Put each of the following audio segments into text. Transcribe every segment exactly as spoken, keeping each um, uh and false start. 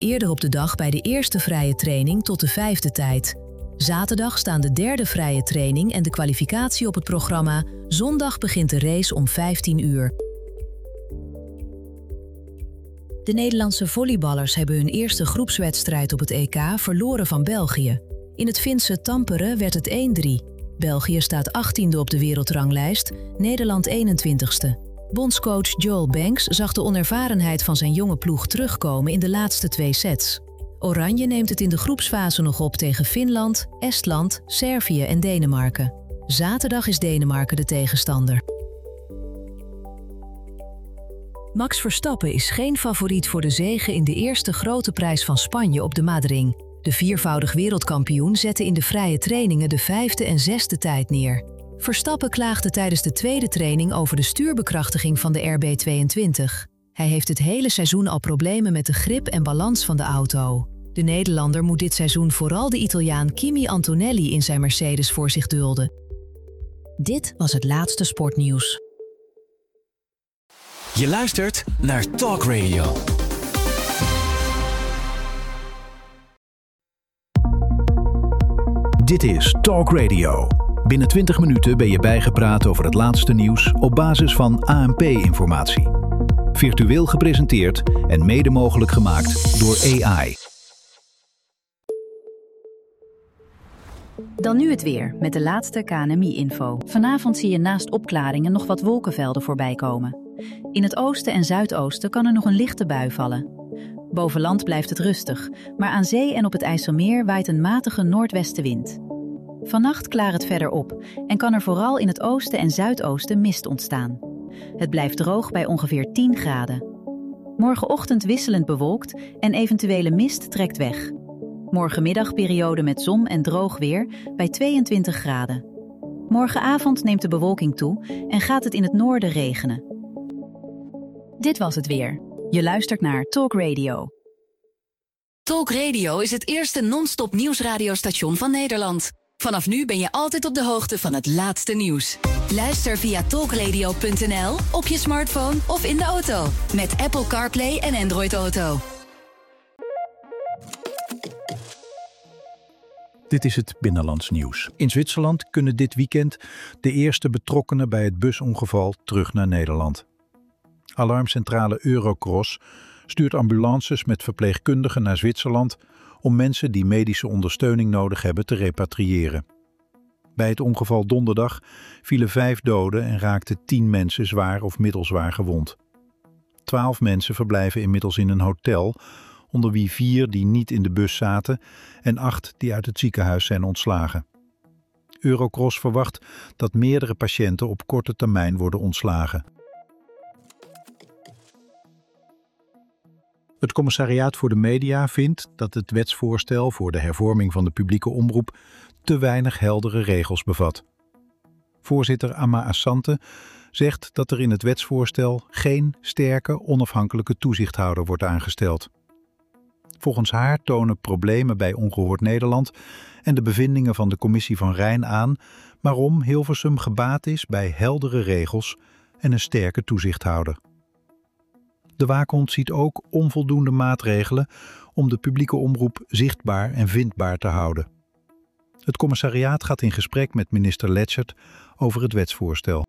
Eerder op de dag bij de eerste vrije training tot de vijfde tijd. Zaterdag staan de derde vrije training en de kwalificatie op het programma. Zondag begint de race om vijftien uur. De Nederlandse volleyballers hebben hun eerste groepswedstrijd op het E K verloren van België. In het Finse Tampere werd het één drie. België staat achttiende op de wereldranglijst, Nederland eenentwintigste. Bondscoach Joel Banks zag de onervarenheid van zijn jonge ploeg terugkomen in de laatste twee sets. Oranje neemt het in de groepsfase nog op tegen Finland, Estland, Servië en Denemarken. Zaterdag is Denemarken de tegenstander. Max Verstappen is geen favoriet voor de zege in de eerste grote prijs van Spanje op de Madrid. De viervoudig wereldkampioen zette in de vrije trainingen de vijfde en zesde tijd neer. Verstappen klaagde tijdens de tweede training over de stuurbekrachtiging van de R B tweeëntwintig. Hij heeft het hele seizoen al problemen met de grip en balans van de auto. De Nederlander moet dit seizoen vooral de Italiaan Kimi Antonelli in zijn Mercedes voor zich dulden. Dit was het laatste sportnieuws. Je luistert naar Talk Radio. Dit is Talk Radio. Binnen twintig minuten ben je bijgepraat over het laatste nieuws op basis van A N P-informatie. Virtueel gepresenteerd en mede mogelijk gemaakt door A I. Dan nu het weer met de laatste K N M I-info. Vanavond zie je naast opklaringen nog wat wolkenvelden voorbij komen. In het oosten en zuidoosten kan er nog een lichte bui vallen. Boven land blijft het rustig, maar aan zee en op het IJsselmeer waait een matige noordwestenwind. Vannacht klaart het verder op en kan er vooral in het oosten en zuidoosten mist ontstaan. Het blijft droog bij ongeveer tien graden. Morgenochtend wisselend bewolkt en eventuele mist trekt weg. Morgenmiddag periode met zon en droog weer bij tweeëntwintig graden. Morgenavond neemt de bewolking toe en gaat het in het noorden regenen. Dit was het weer. Je luistert naar Talk Radio. Talk Radio is het eerste non-stop nieuwsradiostation van Nederland. Vanaf nu ben je altijd op de hoogte van het laatste nieuws. Luister via talkradio punt n l, op je smartphone of in de auto. Met Apple CarPlay en Android Auto. Dit is het Binnenlands nieuws. In Zwitserland kunnen dit weekend de eerste betrokkenen bij het busongeval terug naar Nederland. Alarmcentrale Eurocross stuurt ambulances met verpleegkundigen naar Zwitserland om mensen die medische ondersteuning nodig hebben te repatriëren. Bij het ongeval donderdag vielen vijf doden en raakten tien mensen zwaar of middelzwaar gewond. Twaalf mensen verblijven inmiddels in een hotel, onder wie vier die niet in de bus zaten en acht die uit het ziekenhuis zijn ontslagen. Eurocross verwacht dat meerdere patiënten op korte termijn worden ontslagen. Het Commissariaat voor de Media vindt dat het wetsvoorstel voor de hervorming van de publieke omroep te weinig heldere regels bevat. Voorzitter Amma Asante zegt dat er in het wetsvoorstel geen sterke, onafhankelijke toezichthouder wordt aangesteld. Volgens haar tonen problemen bij Ongehoord Nederland en de bevindingen van de Commissie van Rijn aan waarom Hilversum gebaat is bij heldere regels en een sterke toezichthouder. De waakhond ziet ook onvoldoende maatregelen om de publieke omroep zichtbaar en vindbaar te houden. Het commissariaat gaat in gesprek met minister Letschert over het wetsvoorstel.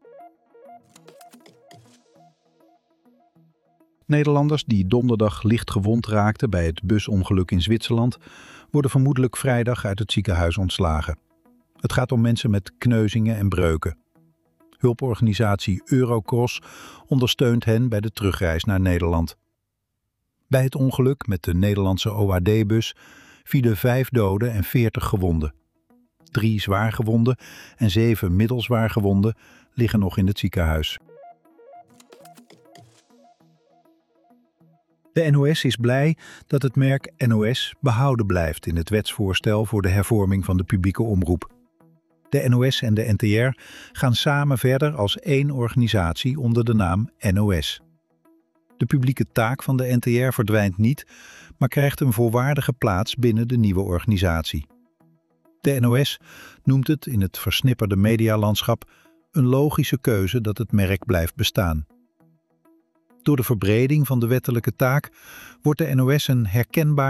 Nederlanders die donderdag licht gewond raakten bij het busongeluk in Zwitserland worden vermoedelijk vrijdag uit het ziekenhuis ontslagen. Het gaat om mensen met kneuzingen en breuken. Hulporganisatie Eurocross ondersteunt hen bij de terugreis naar Nederland. Bij het ongeluk met de Nederlandse O A D-bus vielen vijf doden en veertig gewonden. Drie zwaargewonden en zeven middelzwaar gewonden liggen nog in het ziekenhuis. De N O S is blij dat het merk N O S behouden blijft in het wetsvoorstel voor de hervorming van de publieke omroep. De N O S en de N T R gaan samen verder als één organisatie onder de naam N O S. De publieke taak van de N T R verdwijnt niet, maar krijgt een volwaardige plaats binnen de nieuwe organisatie. De N O S noemt het in het versnipperde medialandschap een logische keuze dat het merk blijft bestaan. Door de verbreding van de wettelijke taak wordt de N O S een herkenbaar